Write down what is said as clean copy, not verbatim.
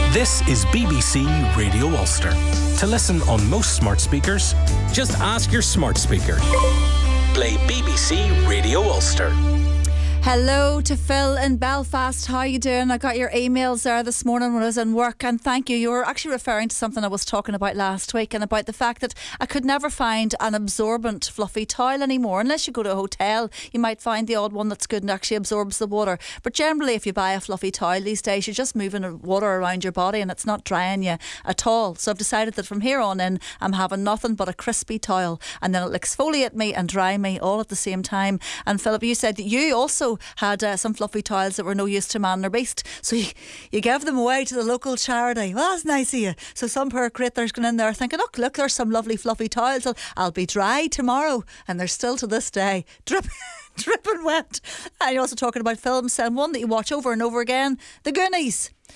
This is BBC Radio Ulster. To listen on most smart speakers, just ask your smart speaker. Play BBC Radio Ulster. Hello to Phil in Belfast. How are you doing? I got your emails there this morning when I was in work, and thank you. You were actually referring to something I was talking about last week, and about the fact that I could never find an absorbent fluffy towel anymore. Unless you go to a hotel, you might find the odd one that's good and actually absorbs the water. But generally, if you buy a fluffy towel these days, you're just moving water around your body and it's not drying you at all. So I've decided that from here on in, I'm having nothing but a crispy towel, and then it'll exfoliate me and dry me all at the same time. And Philip, you said that you also had some fluffy towels that were no use to man or beast, so you gave them away to the local charity. Well, that's nice of you. So some poor creature's going in there thinking, look, there's some lovely fluffy towels, I'll be dry tomorrow, and they're still to this day dripping wet. And you're also talking about films, and one that you watch over and over again, The Goonies.